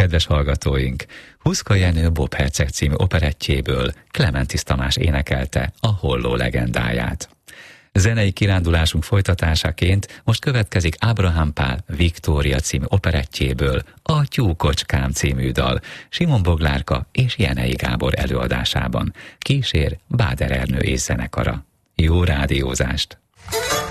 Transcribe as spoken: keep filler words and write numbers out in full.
kedves hallgatóink! Huszka Jenő Bob Herceg című operettjéből Klementis Tamás énekelte a Holló legendáját. Zenei kirándulásunk folytatásaként most következik Ábrahám Pál Viktória című operettjéből a Tyúkocskám című dal Simon Boglárka és Jenei Gábor előadásában. Kísér Báder Ernő és zenekara. Jó rádiózást!